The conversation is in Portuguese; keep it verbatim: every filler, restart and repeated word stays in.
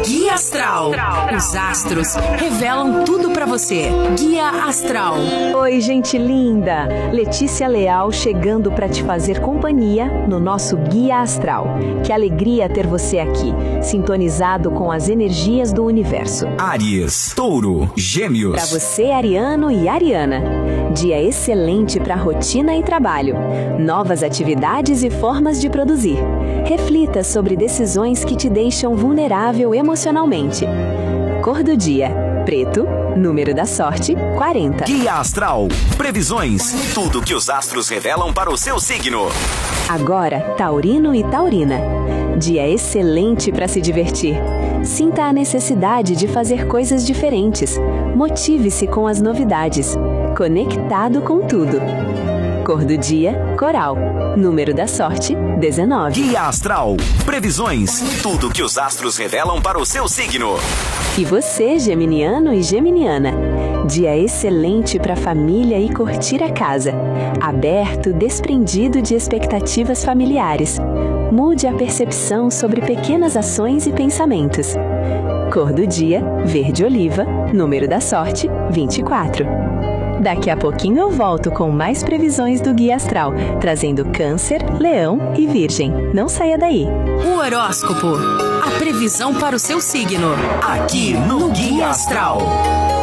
Guia Astral. Os astros revelam tudo pra você. Guia Astral. Oi, gente linda! Letícia Leal chegando pra te fazer companhia no nosso Guia Astral. Que alegria ter você aqui, sintonizado com as energias do universo. Áries, Touro, Gêmeos. Pra você, ariano e ariana. Dia excelente para rotina e trabalho. Novas atividades e formas de produzir. Reflita sobre decisões que te deixam vulnerável emocionalmente. Cor do dia: preto. Número da sorte: quarenta. Guia Astral. Previsões. Tudo que os astros revelam para o seu signo. Agora, taurino e taurina. Dia excelente para se divertir. Sinta a necessidade de fazer coisas diferentes. Motive-se com as novidades. Conectado com tudo. Cor do dia: coral. Número da sorte: dezenove. Guia Astral. Previsões. Tudo que os astros revelam para o seu signo. E você, geminiano e geminiana. Dia excelente para família e curtir a casa. Aberto, desprendido de expectativas familiares. Mude a percepção sobre pequenas ações e pensamentos. Cor do dia: verde oliva. Número da sorte: vinte e quatro. Daqui a pouquinho eu volto com mais previsões do Guia Astral, trazendo Câncer, Leão e Virgem. Não saia daí. O horóscopo. A previsão para o seu signo. Aqui no Guia Astral.